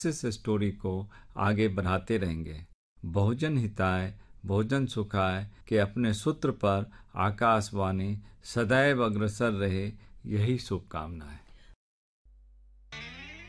इस स्टोरी को आगे बढ़ाते रहेंगे। बहुजन हिताय बहुजन सुखाय के अपने सूत्र पर आकाशवाणी सदैव अग्रसर रहे, यही शुभकामनाएं।